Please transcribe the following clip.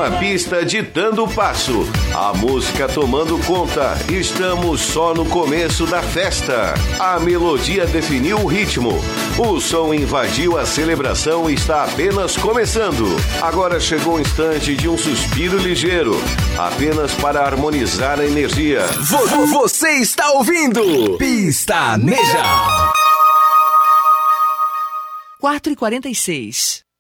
a pista ditando o passo, a música tomando conta. Estamos só no começo da festa. A melodia definiu o ritmo. O som invadiu a celebração e está apenas começando. Agora chegou o instante de um suspiro ligeiro, apenas para harmonizar a energia. Você está ouvindo Pista Neja. 4h46.